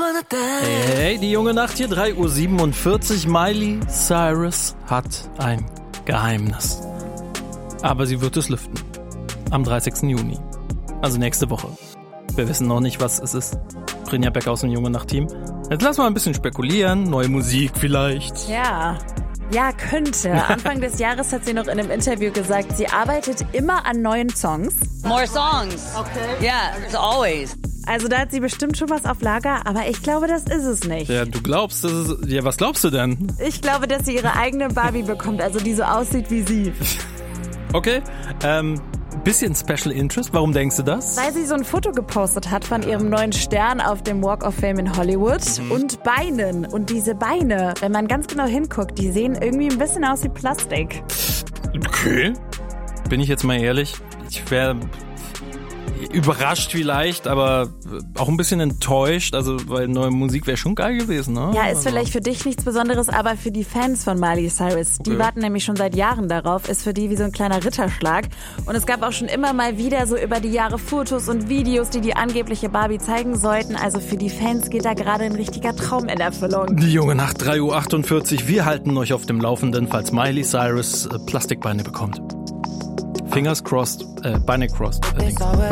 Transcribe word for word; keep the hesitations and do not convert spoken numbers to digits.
Hey, hey, die junge Nacht hier, drei Uhr siebenundvierzig. Miley Cyrus hat ein Geheimnis. Aber sie wird es lüften. Am dreißigsten Juni. Also nächste Woche. Wir wissen noch nicht, was es ist. Brinja Beck aus dem Junge Nacht-Team. Jetzt lass mal ein bisschen spekulieren. Neue Musik vielleicht. Ja. Ja, könnte. Anfang des Jahres hat sie noch in einem Interview gesagt, sie arbeitet immer an neuen Songs. More songs. Okay. Yeah, it's always. Also da hat sie bestimmt schon was auf Lager, aber ich glaube, das ist es nicht. Ja, du glaubst, das ist... Ja, was glaubst du denn? Ich glaube, dass sie ihre eigene Barbie bekommt, also die so aussieht wie sie. Okay, ähm... bisschen Special Interest. Warum denkst du das? Weil sie so ein Foto gepostet hat von ihrem neuen Stern auf dem Walk of Fame in Hollywood mhm. und Beinen. Und diese Beine, wenn man ganz genau hinguckt, die sehen irgendwie ein bisschen aus wie Plastik. Okay. Bin ich jetzt mal ehrlich? Ich wäre überrascht vielleicht, aber auch ein bisschen enttäuscht, also weil neue Musik wäre schon geil gewesen, ne? Ja, ist also. vielleicht für dich nichts Besonderes, aber für die Fans von Miley Cyrus, die okay. warten nämlich schon seit Jahren darauf, ist für die wie so ein kleiner Ritterschlag. Und es gab auch schon immer mal wieder so über die Jahre Fotos und Videos, die die angebliche Barbie zeigen sollten. Also für die Fans geht da gerade ein richtiger Traum in Erfüllung. Die junge Nacht, drei Uhr achtundvierzig. Wir halten euch auf dem Laufenden, falls Miley Cyrus äh, Plastikbeine bekommt. Fingers crossed, äh, Beine crossed. Äh,